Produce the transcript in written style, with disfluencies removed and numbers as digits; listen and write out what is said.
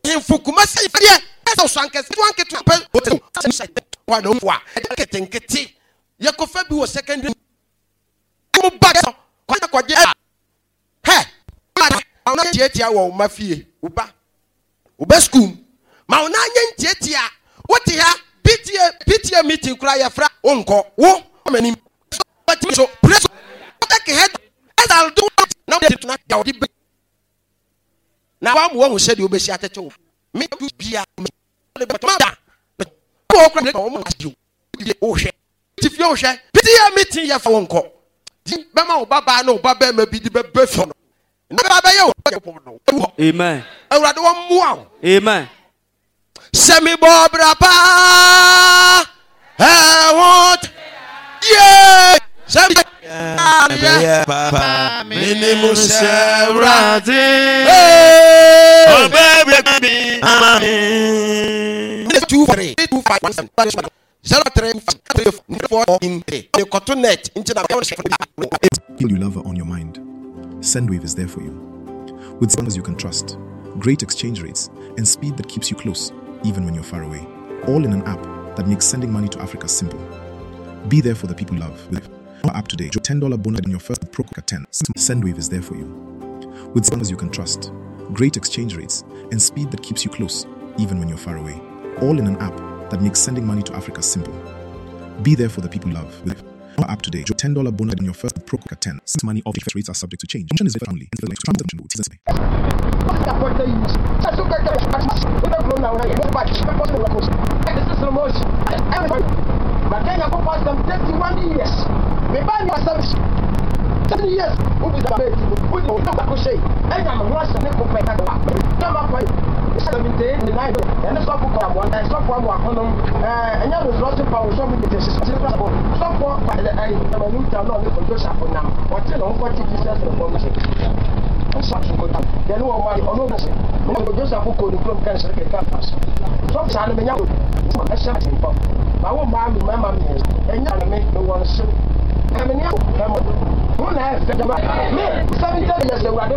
Fukuma say, yeah, so Sankas, one get to pay. What don't want? Yakofabi was secondary. Come back. Hey, I'm not yet. I will mafia. Uba school. Mauna yen jetia. What ya? PTA meeting cry a fra uncle. Wo many. But so press. Take head. As I'll do now. Now I'm one who said you'll be shut at home. Me to be a mother. If you share, PTA meeting your phone call. Bama Baba no Baba may be the best. Amen. I rather one more. Amen. Semi Bobra Pa. I want. Yeah. Semi. Yeah. Papa. Minimus. Oh, baby. 2 3 2 5 1 7 You love her on your mind. Sendwave is there for you. With numbers you can trust, great exchange rates, and speed that keeps you close, even when you're far away. All in an app that makes sending money to Africa simple. Be there for the people you love. With our app today, your $10 bonus on your first Prococa 10. Sendwave is there for you. With numbers you can trust, great exchange rates, and speed that keeps you close, even when you're far away. All in an app that makes sending money to Africa simple. Be there for the people you love. With our app today, your $10 bonus on your first Prococa 10. Money off rates are subject to change. Option is only. Yes, who is the baby? Who is the crochet? I am a rush and nickel pay. Come up by 17 the night, and the stop for one, and stop for one. And I was lost of power. Some of the stop for I am a new town on the Joseph for now. What you know, what you said for the music. I'm sorry, then who am I? Oh, no, Joseph who could come cancer campus. Some son of a young, I shall think. I won't buy me, my mammy, and you make no one so. I'm a young, I'm a 7 years ago.